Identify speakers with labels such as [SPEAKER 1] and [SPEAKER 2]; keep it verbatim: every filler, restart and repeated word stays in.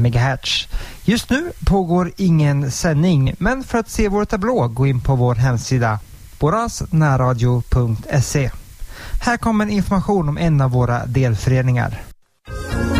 [SPEAKER 1] megahertz. Just nu pågår ingen sändning, men för att se vår tablå gå in på vår hemsida borasnärradio punkt se. Här kommer information om en av våra delföreningar.